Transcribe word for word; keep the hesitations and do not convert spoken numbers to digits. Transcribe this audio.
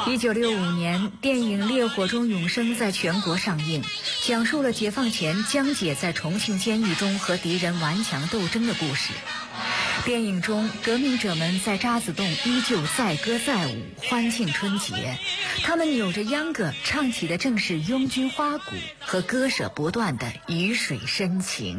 一九六五年，电影《烈火中永生》在全国上映，讲述了解放前江姐在重庆监狱中和敌人顽强斗争的故事。电影中，革命者们在渣滓洞依旧载歌载舞，欢庆春节。他们扭着秧歌，唱起的正是拥军花鼓和割舍不断的鱼水深情。